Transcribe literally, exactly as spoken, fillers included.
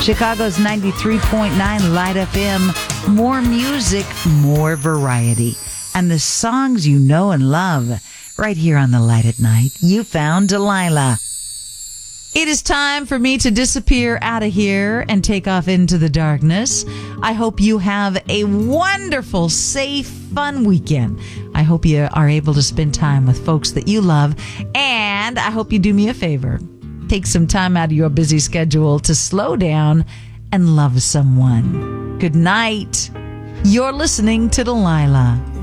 Chicago's ninety-three point nine Light F M. More music, more variety. And the songs you know and love. Right here on the Light at Night, you found Delilah. It is time for me to disappear out of here and take off into the darkness. I hope you have a wonderful, safe, fun weekend. I hope you are able to spend time with folks that you love. And I hope you do me a favor. Take some time out of your busy schedule to slow down and love someone. Good night. You're listening to Delilah.